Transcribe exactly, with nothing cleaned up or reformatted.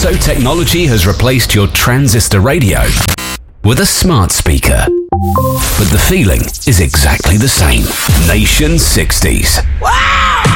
So technology has replaced your transistor radio with a smart speaker. But the feeling is exactly the same. Nation sixties. What?